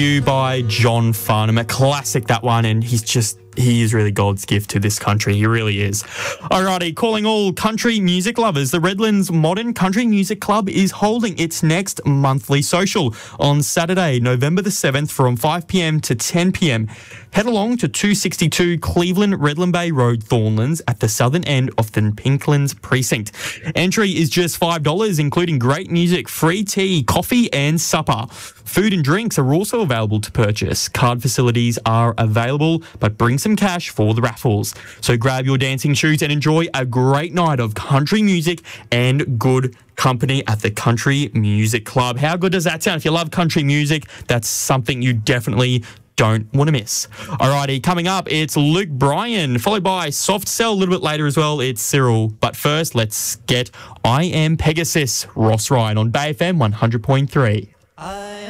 You by John Farnham, a classic, that one, and he is really God's gift to this country. He really is. Alrighty, calling all country music lovers. The Redlands Modern Country Music Club is holding its next monthly social on Saturday, November the 7th from 5 p.m. to 10 p.m. Head along to 262 Cleveland Redland Bay Road, Thornlands, at the southern end of the Pinklands precinct. Entry is just $5, including great music, free tea, coffee and supper. Food and drinks are also available to purchase. Card facilities are available, but bring some cash for the raffles. So grab your dancing shoes and enjoy a great night of country music and good company at the Country Music Club. How good does that sound? If you love country music, that's something you definitely don't want to miss. Alrighty, coming up, it's Luke Bryan, followed by Soft Cell a little bit later as well. It's Cyril. But first, let's get I Am Pegasus, Ross Ryan on Bay FM 100.3.